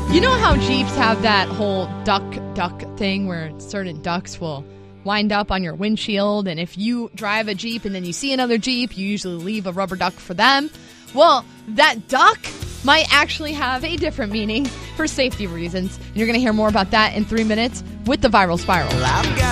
You know how Jeeps have that whole duck thing where certain ducks will wind up on your windshield, and if you drive a Jeep and then you see another Jeep, you usually leave a rubber duck for them? Well, that duck might actually have a different meaning for safety reasons. And you're going to hear more about that in 3 minutes with the Viral Spiral.